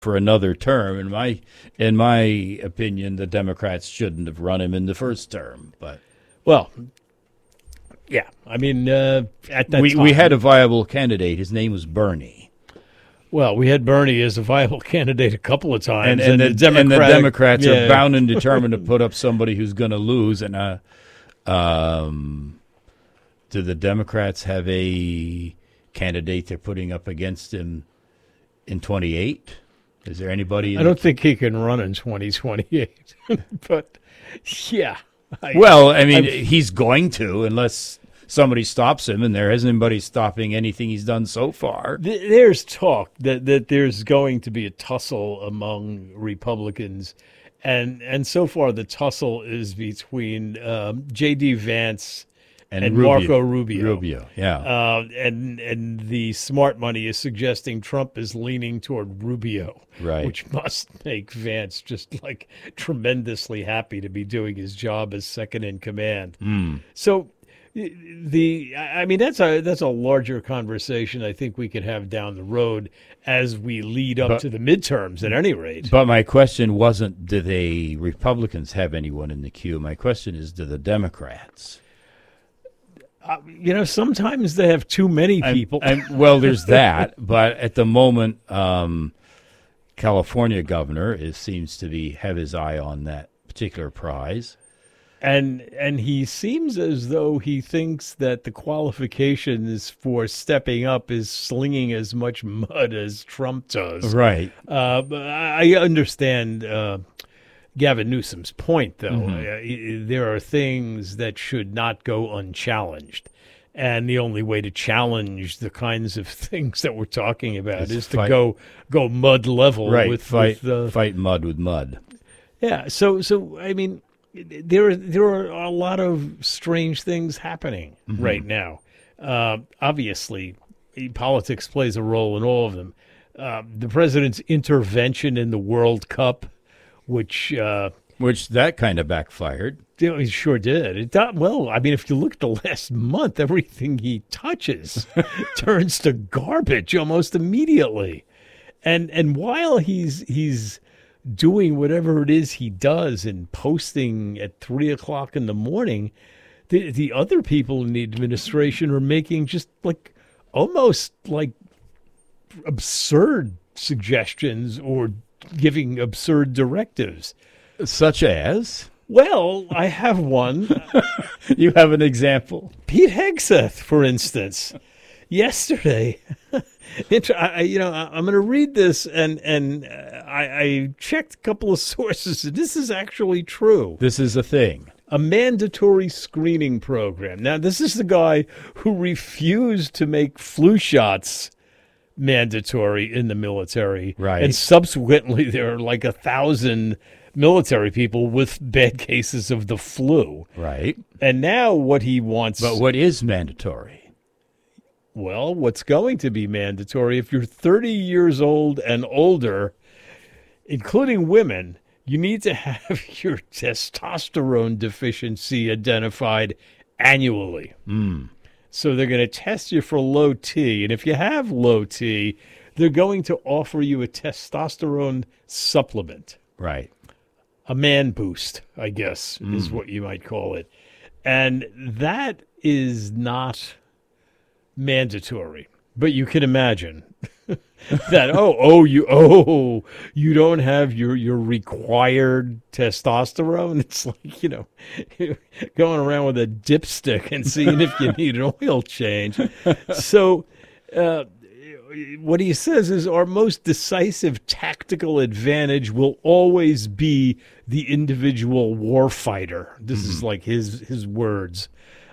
for another term. In my opinion, the Democrats shouldn't have run him in the first term. But Well, yeah. I mean, at that time, we had a viable candidate. His name was Bernie. Well, we had Bernie as a viable candidate a couple of times, And the Democrats yeah. are bound and determined to put up somebody who's going to lose. And do the Democrats have a candidate they're putting up against him in 28? Is there anybody? I don't think he can run in 2028. But, yeah. He's going to, unless somebody stops him, and there isn't anybody stopping anything he's done so far. There's talk that there's going to be a tussle among Republicans, and so far the tussle is between J.D. Vance and Marco Rubio. Yeah. And the smart money is suggesting Trump is leaning toward Rubio, right, which must make Vance just like tremendously happy to be doing his job as second in command. So that's a larger conversation I think we could have down the road as we lead up to the midterms at any rate. But my question wasn't, do the Republicans have anyone in the queue? My question is, do the Democrats? Sometimes they have too many people. Well, there's that. But at the moment, California governor seems to have his eye on that particular prize. And he seems as though he thinks that the qualifications for stepping up is slinging as much mud as Trump does. Right. I understand Gavin Newsom's point, though. There are things that should not go unchallenged. And the only way to challenge the kinds of things that we're talking about is to go mud level with fight mud with mud. Yeah. So I mean, there are a lot of strange things happening right now. Obviously, politics plays a role in all of them. The president's intervention in the World Cup, which that kind of backfired. It sure did. Well, I mean, if you look at the last month, everything he touches turns to garbage almost immediately. And while he's doing whatever it is he does and posting at 3:00 in the morning, the other people in the administration are making just almost absurd suggestions or giving absurd directives. Such as? Well, I have one. You have an example? Pete Hegseth, for instance. Yesterday, I'm going to read this, and I checked a couple of sources, and this is actually true. This is a thing. A mandatory screening program. Now, this is the guy who refused to make flu shots mandatory in the military. Right. And subsequently, there are 1,000 military people with bad cases of the flu. Right. And now what he wants... But what is mandatory? Well, what's going to be mandatory, if you're 30 years old and older, including women, you need to have your testosterone deficiency identified annually. So they're going to test you for low T. And if you have low T, they're going to offer you a testosterone supplement. Right. A man boost, I guess, is what you might call it. And that is not mandatory. But you can imagine that, you don't have your required testosterone. It's like, going around with a dipstick and seeing if you need an oil change. So what he says is our most decisive tactical advantage will always be the individual warfighter. This is like his words.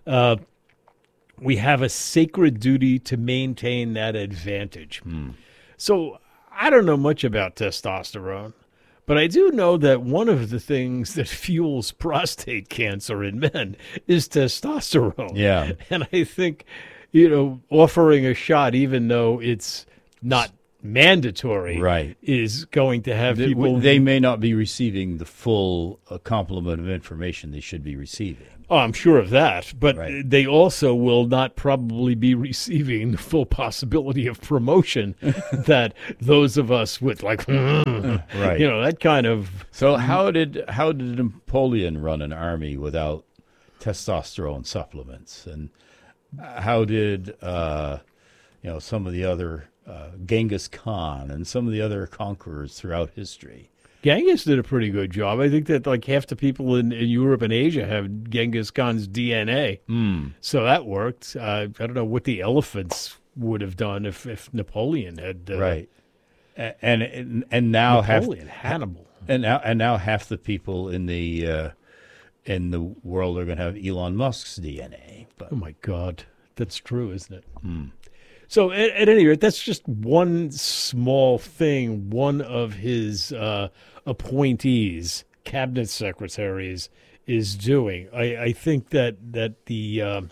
We have a sacred duty to maintain that advantage. So I don't know much about testosterone, but I do know that one of the things that fuels prostate cancer in men is testosterone. Yeah. And I think, offering a shot, even though it's not mandatory, Right. is going to have people. They may not be receiving the full complement of information they should be receiving. Oh, I'm sure of that, but Right. they also will not probably be receiving the full possibility of promotion that those of us with Right. that kind of. So how did Napoleon run an army without testosterone supplements, and how did some of the other Genghis Khan and some of the other conquerors throughout history? Genghis did a pretty good job. I think that like half the people in Europe and Asia have Genghis Khan's DNA. So that worked. I don't know what the elephants would have done if Napoleon had. Right. And now Hannibal. and now half the people in the world are going to have Elon Musk's DNA. But Oh my God, that's true, isn't it? So at any rate, that's just one small thing. One of his appointees, cabinet secretaries, is doing. I think that the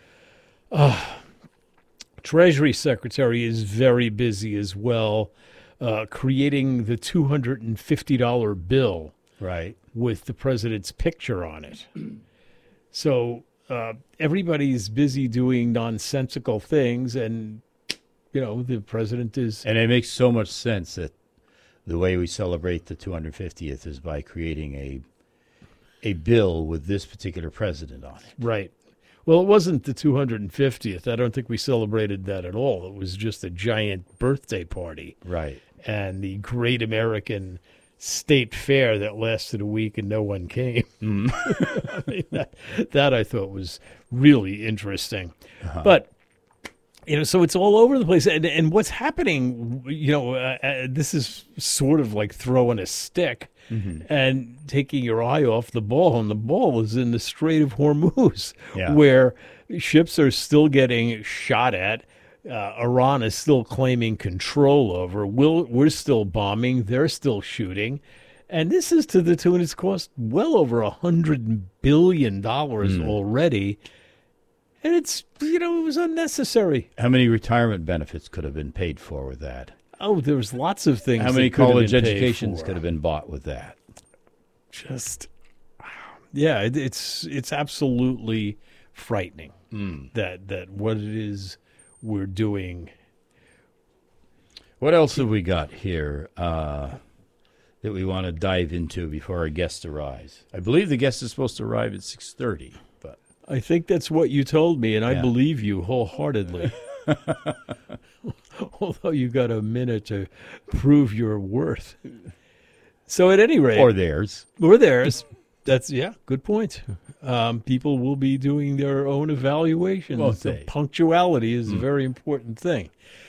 Treasury Secretary is very busy as well, creating the $250 bill right. with the president's picture on it. So everybody's busy doing nonsensical things, and the president is. And it makes so much sense that the way we celebrate the 250th is by creating a bill with this particular president on it. Right. Well, it wasn't the 250th. I don't think we celebrated that at all. It was just a giant birthday party. Right. And the Great American State Fair that lasted a week and no one came. I mean, that I thought was really interesting. But, so it's all over the place. And what's happening, this is sort of like throwing a stick and taking your eye off the ball. And the ball is in the Strait of Hormuz, where ships are still getting shot at. Iran is still claiming control over. We're still bombing. They're still shooting. And this is to the tune, it's cost well over $100 billion already. And it's, it was unnecessary. How many retirement benefits could have been paid for with that? Oh, there was lots of things. How many that could have college been paid educations for. could have been bought with that? Just, yeah, it's absolutely frightening that what it is we're doing. What else have we got here that we want to dive into before our guest arrives? I believe the guest is supposed to arrive at 6:30, but I think that's what you told me, and I Yeah. believe you wholeheartedly. Although you got a minute to prove your worth. So at any rate, or theirs. or theirs. That's good point. People will be doing their own evaluations. Won't So they? punctuality is a very important thing.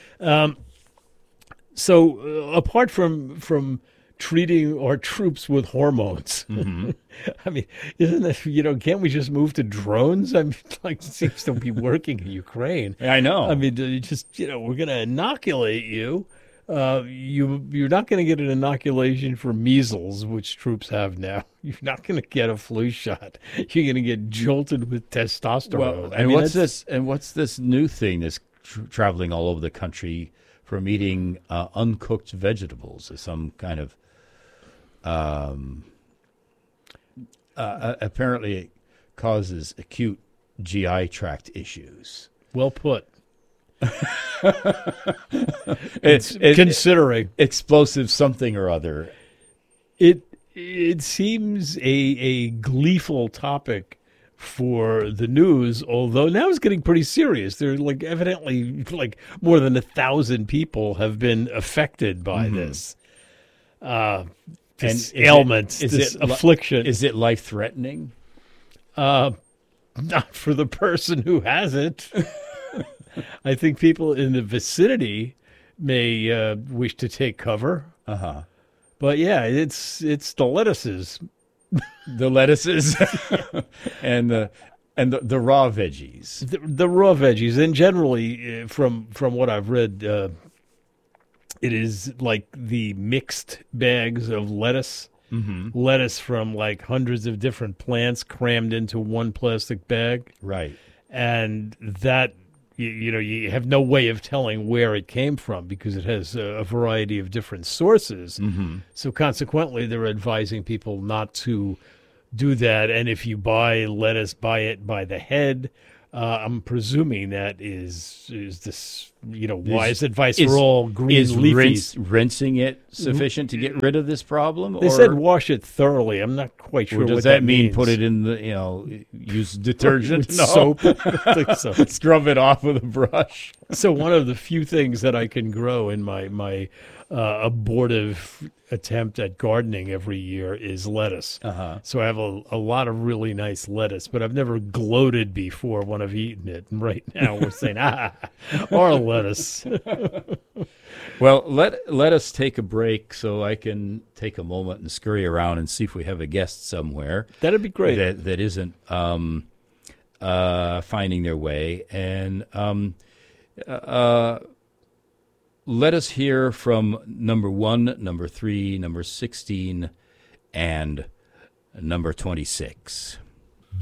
So apart from treating our troops with hormones, I mean, isn't it? Can't we just move to drones? I mean, like it seems to be working in Ukraine. I know. I mean, you just we're going to inoculate you. You're not going to get an inoculation for measles, which troops have now. You're not going to get a flu shot. You're going to get jolted with testosterone. Well, I and mean, what's this? And what's this new thing that's traveling all over the country from eating uncooked vegetables as some kind of apparently it causes acute GI tract issues. Well put. It's Considering explosive something or other. it seems a gleeful topic for the news, although now it's getting pretty serious. There are evidently more than 1,000 people have been affected by this. This ailment, this affliction. Is it life threatening? Not for the person who has it. I think people in the vicinity may wish to take cover. But yeah, it's the lettuces. The lettuces and the raw veggies. The raw veggies, and generally, from what I've read, it is like the mixed bags of lettuce. Lettuce from hundreds of different plants crammed into one plastic bag. Right. And that you have no way of telling where it came from because it has a variety of different sources. Mm-hmm. So consequently, they're advising people not to do that. And if you buy lettuce, buy it by the head. I'm presuming that is this, wise advice for all green leafies. Rinsing it sufficient to get rid of this problem? They said wash it thoroughly. I'm not quite sure or does what that mean means. put it in the, use detergent? With soap? I don't think so. Scrub it off with a brush. So one of the few things that I can grow in my abortive attempt at gardening every year is lettuce. Uh-huh. So I have a lot of really nice lettuce, but I've never gloated before when I've eaten it. And right now we're saying, our lettuce. Well, let us take a break so I can take a moment and scurry around and see if we have a guest somewhere. That'd be great. That isn't finding their way. And let us hear from number 1, number 3, number 16, and number 26.